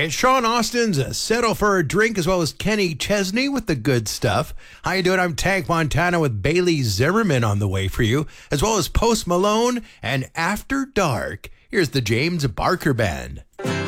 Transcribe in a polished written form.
It's Sean Austin's Settle for a Drink, as well as Kenny Chesney with the good stuff. How you doing? I'm Tank Montana with Bailey Zimmerman on the way for you, as well as Post Malone and After Dark. Here's the James Barker Band.